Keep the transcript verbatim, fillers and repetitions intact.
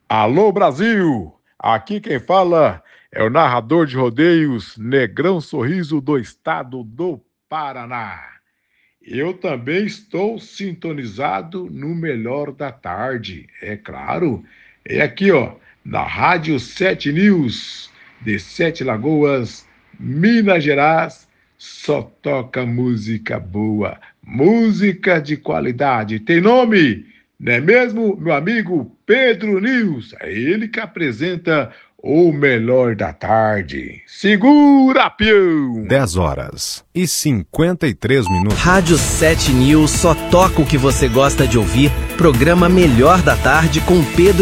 Alô Brasil, aqui quem fala é o narrador de rodeios Negrão Sorriso do estado do Paraná. Eu também estou sintonizado no Melhor da Tarde, é claro. É aqui, ó, na Rádio Sete News, de Sete Lagoas, Minas Gerais, só toca música boa, música de qualidade. Tem nome, não é mesmo, meu amigo Pedro News? É ele que apresenta o Melhor da Tarde. Segura, peão! dez horas e cinquenta e três minutos. Rádio Sete News só toca o que você gosta de ouvir. Programa Melhor da Tarde com Pedro